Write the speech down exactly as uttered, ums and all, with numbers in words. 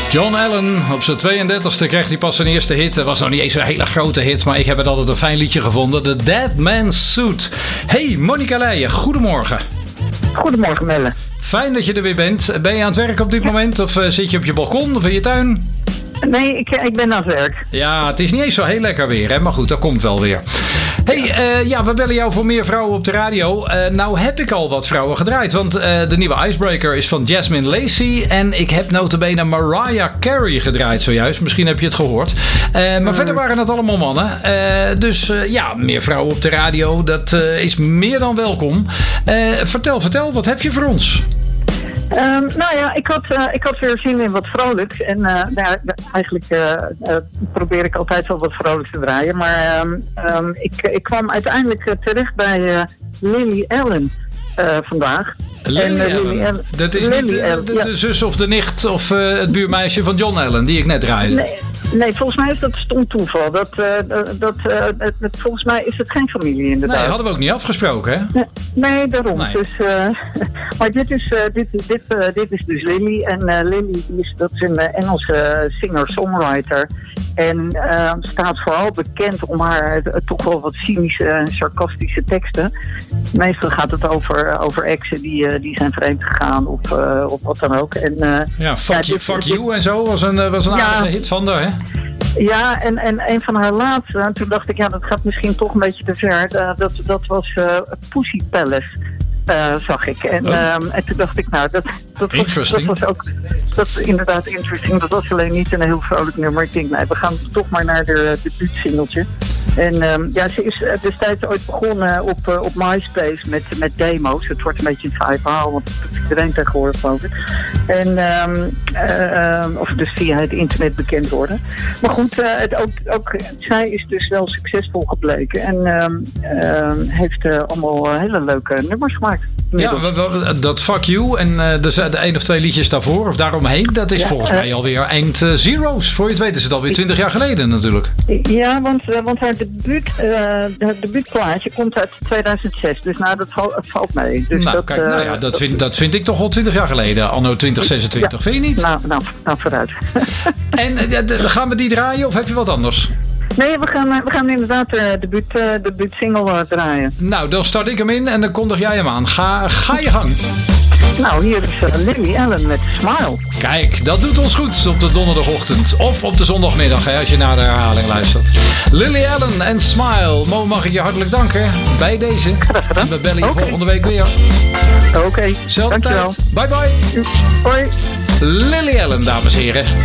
John Allen, op zijn tweeëndertigste kreeg hij pas zijn eerste hit. Het was nog niet eens een hele grote hit, maar ik heb het altijd een fijn liedje gevonden. The Dead Man's Suit. Hey, Monica Leijen, goedemorgen. Goedemorgen, Melle. Fijn dat je er weer bent. Ben je aan het werk op dit moment of uh, zit je op je balkon of in je tuin? Nee, ik, ik ben aan het werk. Ja, het is niet eens zo heel lekker weer, hè? Maar goed, dat komt wel weer. Hey, uh, ja, we bellen jou voor meer vrouwen op de radio. Uh, nou heb ik al wat vrouwen gedraaid, want uh, de nieuwe Icebreaker is van Jasmine Lacey. En ik heb nota bene Mariah Carey gedraaid zojuist. Misschien heb je het gehoord. Uh, maar mm. verder waren het allemaal mannen. Uh, dus uh, ja, meer vrouwen op de radio, dat uh, is meer dan welkom. Uh, vertel, vertel, wat heb je voor ons? Um, nou ja, ik had, uh, ik had weer zin in wat vrolijks. En uh, nou, eigenlijk uh, uh, probeer ik altijd wel wat vrolijks te draaien. Maar um, um, ik, ik kwam uiteindelijk uh, terecht bij uh, Lily Allen uh, vandaag. Lily, en, uh, Allen. Lily Allen. Dat is Lily niet uh, de, de, de zus of de nicht of uh, het buurmeisje van John Allen die ik net draaide. Nee. Nee, volgens mij is dat stom toeval. Dat, uh, dat, uh, dat, dat, volgens mij is het geen familie inderdaad. Nee, hadden we ook niet afgesproken, hè? Nee, nee daarom. Nee. Dus, uh, maar dit is, uh, dit, dit, uh, dit is dus Lily. En uh, Lily is, dat is een uh, Engelse singer-songwriter. En uh, staat vooral bekend om haar uh, toch wel wat cynische en sarcastische teksten. Meestal gaat het over, over exen die, uh, die zijn vreemd gegaan of, uh, of wat dan ook. En, uh, ja, fuck, ja, you, fuck you en zo was een, was een ja, aardige hit van haar, hè? Ja, en, en een van haar laatste, toen dacht ik, ja, dat gaat misschien toch een beetje te ver. Uh, dat, dat was uh, Pussy Palace. Uh, zag ik. En, oh. um, en toen dacht ik, nou, dat, dat, was, dat was ook dat, inderdaad interesting. Dat was alleen niet een heel vrolijk nummer. Ik denk, nee, we gaan toch maar naar de debuutsingeltje. En um, ja, ze is destijds ooit begonnen op, uh, op MySpace met, met demo's. Het wordt een beetje een saai verhaal, want dat doet iedereen tegenwoordig over. En, um, uh, of dus via het internet bekend worden. Maar goed, uh, het ook, ook, zij is dus wel succesvol gebleken. En um, uh, heeft uh, allemaal uh, hele leuke nummers gemaakt. Ja, dat Fuck You en uh, de, de één of twee liedjes daarvoor of daaromheen, dat is ja, volgens uh, mij alweer eind uh, zero's. Voor je het weet is het alweer twintig jaar geleden natuurlijk. Ja, want, uh, want haar debuut, uh, het debuutplaatje komt uit tweeduizend zes. Dus nou, dat valt, het valt mee. Dus nou, dat, kijk, uh, nou ja, dat vind, dat vind ik toch al twintig jaar geleden, anno twintig zesentwintig. Ja, vind je niet? Nou, nou, nou vooruit. En uh, gaan we die draaien of heb je wat anders? Nee, we gaan, we gaan inderdaad de debuut, uh, debuut single uh, draaien. Nou, dan start ik hem in en dan kondig jij hem aan. Ga, ga je gang. Nou, hier is uh, Lily Allen met Smile. Kijk, dat doet ons goed op de donderdagochtend. Of op de zondagmiddag, hè, als je naar de herhaling luistert. Lily Allen en Smile. Mo, mag ik je hartelijk danken bij deze. En we bellen je okay. volgende week weer. Oké, okay. Zelfde tijd. Bye bye. Hoi. Lily Allen, dames en heren.